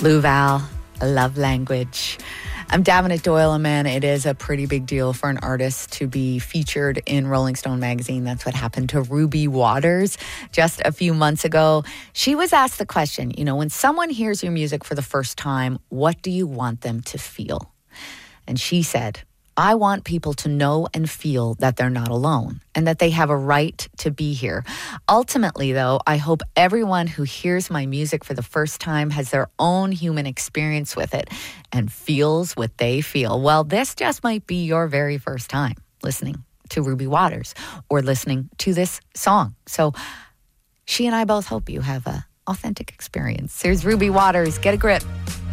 Blue Val, a love language. I'm Davenant Doyle, and man, it is a pretty big deal for an artist to be featured in Rolling Stone magazine. That's what happened to Ruby Waters just a few months ago. She was asked the question, when someone hears your music for the first time, what do you want them to feel? And she said, I want people to know and feel that they're not alone and that they have a right to be here. Ultimately, though, I hope everyone who hears my music for the first time has their own human experience with it and feels what they feel. Well, this just might be your very first time listening to Ruby Waters or listening to this song. So she and I both hope you have an authentic experience. Here's Ruby Waters. Get a grip.